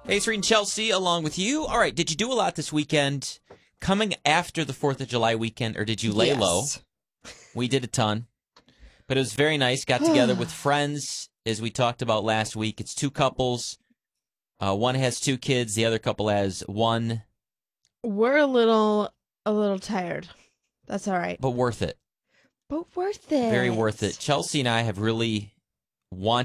Hey, it's Reed and Chelsea along with you. All right, did you do a lot this weekend coming after the 4th of July weekend, or did you lay low? We did a ton, but it was very nice. Got together with friends, as we talked about last week. It's two couples. One has two kids. The other couple has one. We're a little tired. That's all right. But worth it. But worth it. Very worth it. Chelsea and I have really wanted